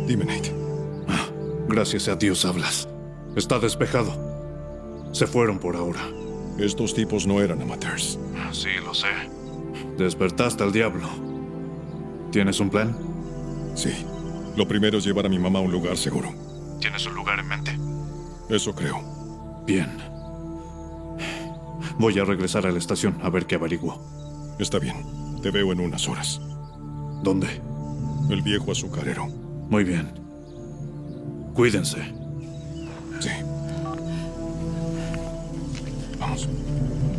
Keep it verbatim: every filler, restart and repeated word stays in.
Dime, Nate. Ah, gracias a Dios hablas. Está despejado. Se fueron por ahora. Estos tipos no eran amateurs. Sí, lo sé. Despertaste al diablo. ¿Tienes un plan? Sí. Lo primero es llevar a mi mamá a un lugar seguro. ¿Tienes un lugar en mente? Eso creo. Bien. Voy a regresar a la estación a ver qué averiguo. Está bien. Te veo en unas horas. ¿Dónde? El viejo azucarero. Muy bien. Cuídense. Sí. Vamos.